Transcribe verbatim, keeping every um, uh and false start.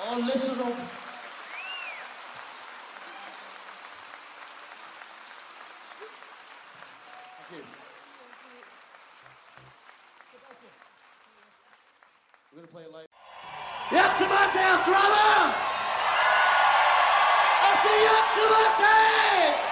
All lifted up. Thank you. We're going to play it live. Yaksamate Asrama! Asi Yaksamate!